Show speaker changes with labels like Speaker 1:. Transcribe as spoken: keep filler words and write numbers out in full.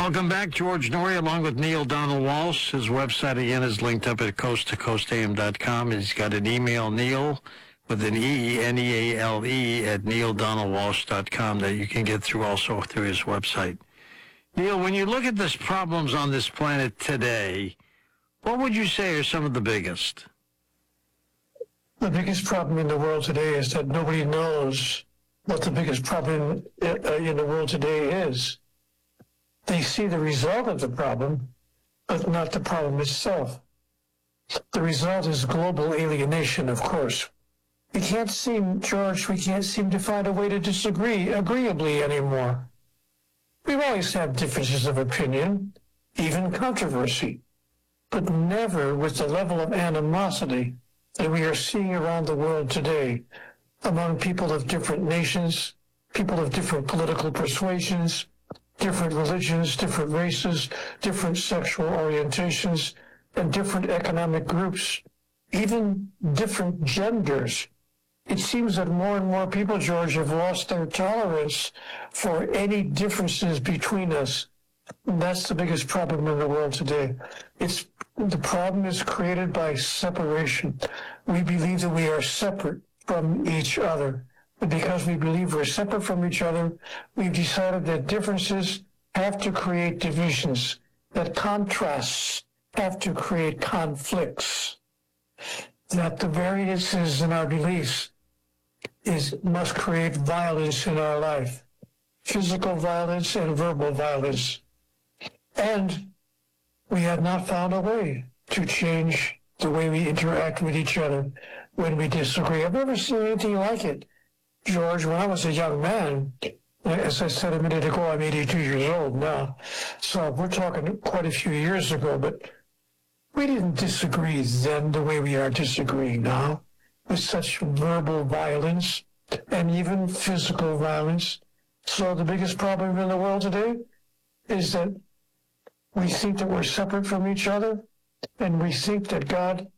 Speaker 1: Welcome back. George Noory along with Neale Donald Walsch. His website again is linked up at coast to coast a m dot com. He's got an email, Neale, with an E, N E A L E, at neale donald walsch dot com that you can get through also through his website. Neale, when you look at the problems on this planet today, what would you say are some of the biggest?
Speaker 2: The biggest problem in the world today is that nobody knows what the biggest problem in the world today is. They see the result of the problem, but not the problem itself. The result is global alienation, of course. We can't seem, George, we can't seem to find a way to disagree agreeably anymore. We've always had differences of opinion, even controversy, but never with the level of animosity that we are seeing around the world today among people of different nations, people of different political persuasions, different religions, different races, different sexual orientations, and different economic groups, even different genders. It seems that more and more people, George, have lost their tolerance for any differences between us. And that's the biggest problem in the world today. It's the problem is created by separation. We believe that we are separate from each other. But because we believe we're separate from each other, we've decided that differences have to create divisions, that contrasts have to create conflicts, that the variances in our beliefs is must create violence in our life, physical violence and verbal violence. And we have not found a way to change the way we interact with each other when we disagree. I've never seen anything like it. George, when I was a young man, as I said a minute ago, I'm eighty-two years old now. So we're talking quite a few years ago, but we didn't disagree then the way we are disagreeing now, with such verbal violence and even physical violence. So the biggest problem in the world today is that we think that we're separate from each other, and we think that God